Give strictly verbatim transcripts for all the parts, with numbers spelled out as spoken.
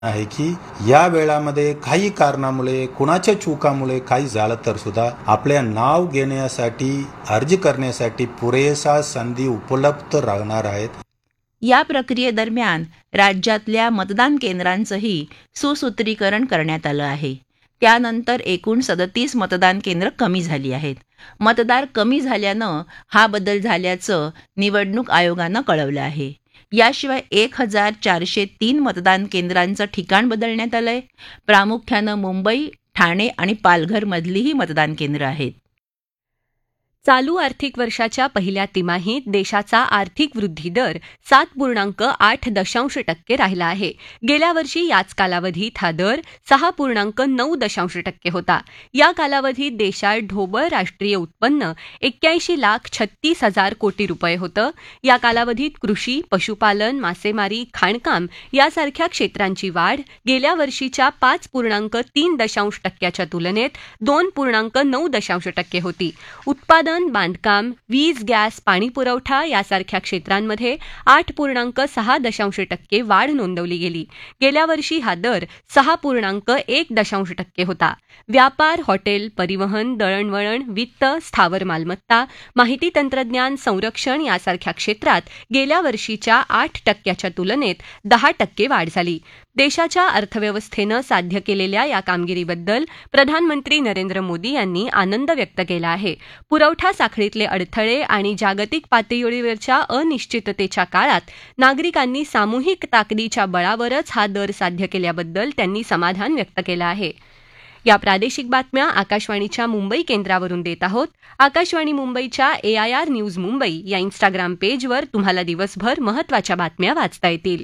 आहे की या वेळामध्ये काही कारणामुळे कुणाच्या चुकामुळे काही झालं तर सुद्धा आपल्या नाव घेण्यासाठी अर्ज करण्यासाठी पुरेसा संधी उपलब्ध राहणार आहेत. या प्रक्रियेदरम्यान राज्यातल्या मतदान केंद्रांचंही सुसूत्रीकरण करण्यात आलं आहे. त्यानंतर एकूण सदतीस मतदान केंद्र कमी झाली आहेत. मतदार कमी झाल्यानं हा बदल झाल्याचं निवडणूक आयोगानं कळवलं आहे. याशिवाय एक हजार चारशे तीन मतदान केंद्रांचं ठिकाण बदलण्यात आलंय. प्रामुख्यानं मुंबई, ठाणे आणि पालघरमधली ही मतदान केंद्र आहेत. चालू आर्थिक वर्षाच्या पहिल्या तिमाहीत देशाचा आर्थिक वृद्धी दर सात पूर्णांक आठ दशांश टक्के राहिला आहे. गेल्या वर्षी याच कालावधीत हा दर सहा पूर्णांक नऊ दशांश टक्के होता. या कालावधीत देशात ढोबळ राष्ट्रीय उत्पन्न एक्क्याऐंशी लाख छत्तीस हजार कोटी रुपये होतं. या कालावधीत कृषी, पशुपालन, मासेमारी, खाणकाम यासारख्या क्षेत्रांची वाढ गेल्या वर्षीच्या पाच पूर्णांक तीन दशांश टक्क्याच्या तुलनेत दोन पूर्णांक नऊ दशांश टक्के होती. उत्पादन, बांधकाम, वीज, गॅस, पाणी पुरवठा यासारख्या क्षेत्रांमध्ये आठ पूर्णांक सहा दशांश टक्के वाढ नोंदवली गेली. गेल्या वर्षी हा दर सहा पूर्णांक एक दशांश टक्के होता. व्यापार, हॉटेल, परिवहन, दळणवळण, वित्त, स्थावर मालमत्ता, माहिती तंत्रज्ञान, संरक्षण यासारख्या क्षेत्रात गेल्या वर्षीच्या आठ टक्क्याच्या तुलनेत दहा टक्के वाढ झाली. देशाच्या अर्थव्यवस्थेनं साध्य केलेल्या या कामगिरीबद्दल प्रधानमंत्री नरेंद्र मोदी यांनी आनंद व्यक्त केला आहे. पुरवठा साखळीतले अडथळे आणि जागतिक पातळीवरच्या अनिश्चिततेच्या काळात नागरिकांनी सामूहिक ताकदीच्या बळावरच हा दर साध्य केल्याबद्दल त्यांनी समाधान व्यक्त केलं आहे. या प्रादेशिक बातम्या आकाशवाणीच्या मुंबई केंद्रावरून देत आहोत. आकाशवाणी मुंबईच्या ए आय आर न्यूज मुंबई या इन्स्टाग्राम पेजवर तुम्हाला दिवसभर महत्त्वाच्या बातम्या वाचता येतील.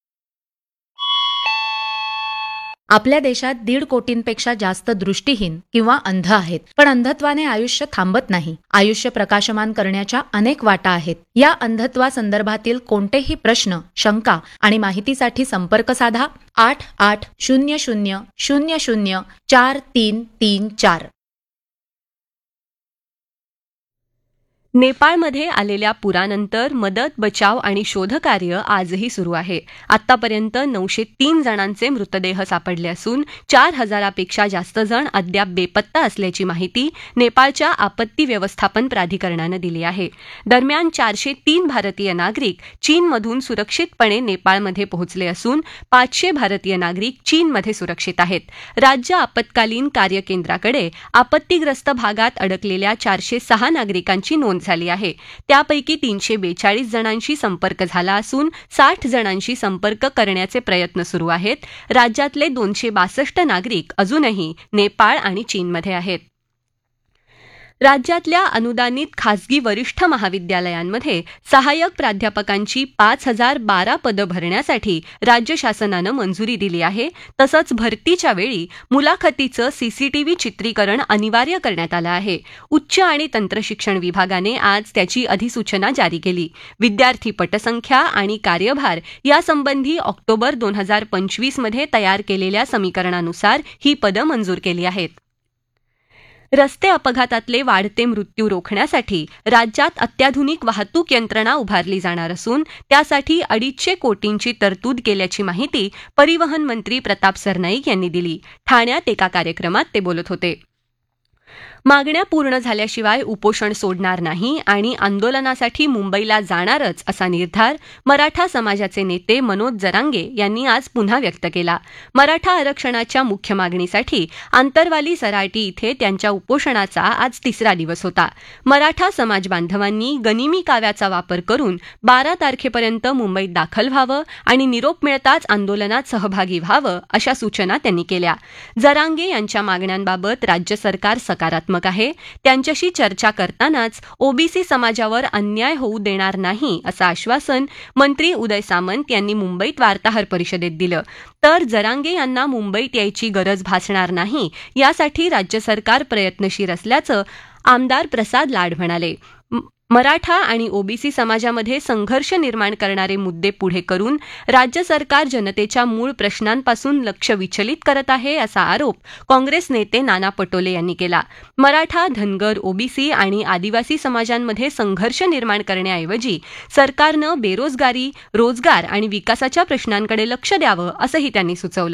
आपल्या देशात दीड कोटींपेक्षा जास्त दृष्टीहीन किंवा अंध आहेत. पण अंधत्वाने आयुष्य थांबत नाही. आयुष्य प्रकाशमान करण्याच्या अनेक वाटा आहेत. या अंधत्वासंदर्भातील कोणतेही प्रश्न, शंका आणि माहितीसाठी संपर्क साधा आठ आठ शून्य शून्य शून्य शून्य चार तीन तीन चार. नेपाळमध्ये आलेल्या पुरानंतर मदत, बचाव आणि शोधकार्य आजही सुरू आहे. आतापर्यंत नऊशे तीन जणांचे मृतदेह सापडले असून चार हजारापेक्षा जास्त जण अद्याप बेपत्ता असल्याची माहिती नेपाळच्या आपत्ती व्यवस्थापन प्राधिकरणानं दिली आहे. दरम्यान चारशे तीन भारतीय नागरिक चीनमधून सुरक्षितपणे नेपाळमध्ये पोहोचले असून पाचशे भारतीय नागरिक चीनमध्ये सुरक्षित आहेत. राज्य आपत्कालीन कार्यकेंद्राकडे आपत्तीग्रस्त भागात अडकलेल्या चारशे सहा नागरिकांची नोंद झाली आहे. त्यापैकी तीनशे बेचाळीस जणांशी संपर्क झाला असून साठ जणांशी संपर्क करण्याचे प्रयत्न सुरू आहेत. राज्यातले दोनशे बासष्ट नागरिक अजूनही नेपाळ आणि चीनमध्ये आहेत. राज्यातल्या अनुदानित खासगी वरिष्ठ महाविद्यालयांमध्ये सहाय्यक प्राध्यापकांची पाच हजार बारा पदं भरण्यासाठी राज्य शासनानं मंजुरी दिली आहे. तसंच भरतीच्या वेळी मुलाखतीचं सीसीटीव्ही चित्रीकरण अनिवार्य करण्यात आलं आहे. उच्च आणि तंत्रशिक्षण विभागाने आज त्याची अधिसूचना जारी केली. विद्यार्थी पटसंख्या आणि कार्यभार यासंबंधी ऑक्टोबर दोन हजार पंचवीसमध्ये तयार केलेल्या समीकरणानुसार ही पदं मंजूर केली आहेत. रस्ते अपघातातले वाढते मृत्यू रोखण्यासाठी राज्यात अत्याधुनिक वाहतूक यंत्रणा उभारली जाणार असून त्यासाठी अडीचशे कोटींची तरतूद केल्याची माहिती परिवहन मंत्री प्रताप सरनाईक यांनी दिली. ठाण्यात एका कार्यक्रमात ते बोलत होते. मागण्या पूर्ण झाल्याशिवाय उपोषण सोडणार नाही आणि आंदोलनासाठी मुंबईला जाणारच असा निर्धार मराठा समाजाचे नेते मनोज जरांगे यांनी आज पुन्हा व्यक्त केला. मराठा आरक्षणाच्या मुख्य मागणीसाठी आंतरवाली सराटी इथे त्यांच्या उपोषणाचा आज तिसरा दिवस होता. मराठा समाज बांधवांनी गनिमी काव्याचा वापर करून बारा तारखेपर्यंत मुंबईत दाखल व्हावं आणि निरोप मिळताच आंदोलनात सहभागी व्हावं अशा सूचना त्यांनी केल्या. जरांगे यांच्या मागण्यांबाबत राज्य सरकार सकारात्मक आहे. त्यांच्याशी चर्चा करतानाच ओबीसी समाजावर अन्याय होऊ देणार नाही असं आश्वासन मंत्री उदय सामंत यांनी मुंबईत वार्ताहर परिषदेत दिलं. तर जरांगे यांना मुंबईत यायची गरज भासणार नाही यासाठी राज्य सरकार प्रयत्नशील असल्याचं आमदार प्रसाद लाड म्हणाले. मराठा आणि ओबीसी समाजामध्ये संघर्ष निर्माण करणारे मुद्दे पुढे करून राज्य सरकार जनतेच्या मूळ प्रश्नांपासून लक्ष विचलित करत आहे असा आरोप काँग्रेस नेते नाना पटोले यांनी केला. मराठा, धनगर, ओबीसी आणि आदिवासी समाजांमध्ये संघर्ष निर्माण करण्याऐवजी सरकारनं बेरोजगारी, रोजगार आणि विकासाच्या प्रश्नांकडे लक्ष द्यावं असंही त्यांनी सुचवलं.